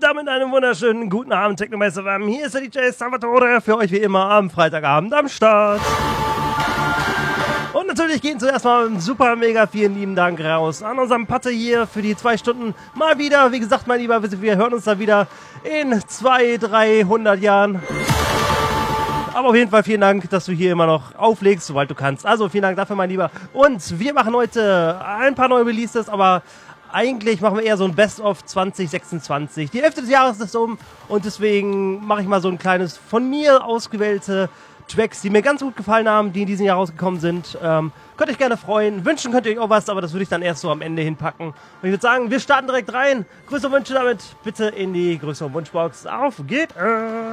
damit einen wunderschönen guten Abend, Technomeister. Hier ist der DJ Salvatore für euch wie immer am Freitagabend am Start. Und natürlich gehen zuerst mal super mega vielen lieben Dank raus an unseren Patte hier für die 2 Stunden. Mal wieder, wie gesagt, mein Lieber, wir hören uns da wieder in 200-300 Jahren. Aber auf jeden Fall vielen Dank, dass du hier immer noch auflegst, sobald du kannst. Also vielen Dank dafür, mein Lieber. Und wir machen heute ein paar neue Releases, aber eigentlich machen wir eher so ein Best-of 2026. Die Hälfte des Jahres ist um und deswegen mache ich mal so ein kleines von mir ausgewählte Tracks, die mir ganz gut gefallen haben, die in diesem Jahr rausgekommen sind. Könnt euch gerne freuen. Wünschen könnt ihr euch auch was, aber das würde ich dann erst so am Ende hinpacken. Und ich würde sagen, wir starten direkt rein. Größere Wünsche damit bitte in die größere Wunschbox. Auf geht es!